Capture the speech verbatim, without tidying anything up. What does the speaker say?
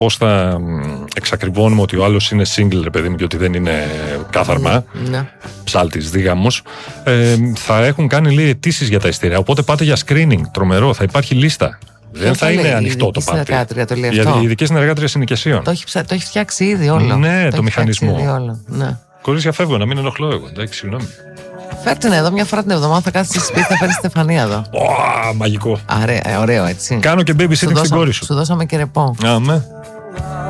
πώς θα εξακριβώνουμε ότι ο άλλος είναι single, ρε παιδί μου, και ότι δεν είναι κάθαρμα, ναι. ψάλτης, δίγαμος. Ε, θα έχουν κάνει, λέει, αιτήσεις για τα ειστήρια. Οπότε πάτε για screening, τρομερό, θα υπάρχει λίστα. Δεν θα είναι ανοιχτό το πάρτι. Για η ειδική συνεργάτρια συνοικιασίων. Το έχει, το έχει φτιάξει ήδη όλο. Ναι, το, το μηχανισμό. Όλο. Ναι. Κορίτσια, φεύγω, να μην ενοχλώ εγώ. Εντάξει, συγγνώμη. Φέρτε την εδώ μια φορά την εβδομάδα, θα κάτσει στη σπίτι, θα φέρει Στεφανία εδώ. Ω, μαγικό. Άρα, ωραίο, έτσι. Κάνω και babysitting στην κόρη σου. Σου δώσαμε και ρεπό. Αμέ.